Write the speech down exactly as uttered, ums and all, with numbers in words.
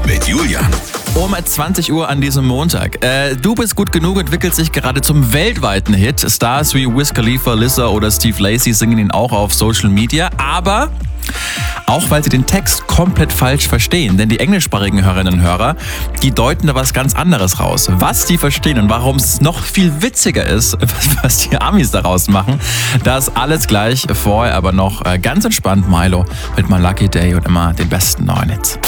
mit Julian. Um zwanzig Uhr an diesem Montag. Äh, du bist gut genug entwickelt sich gerade zum weltweiten Hit. Stars wie Wiz Khalifa, Lizzo oder Steve Lacy singen ihn auch auf Social Media. Aber auch weil sie den Text komplett falsch verstehen. Denn die englischsprachigen Hörerinnen und Hörer, die deuten da was ganz anderes raus. Was die verstehen und warum es noch viel witziger ist, was die Amis daraus machen, das alles gleich. Vorher aber noch ganz entspannt Milo mit My Lucky Day und immer den besten neuen Hits.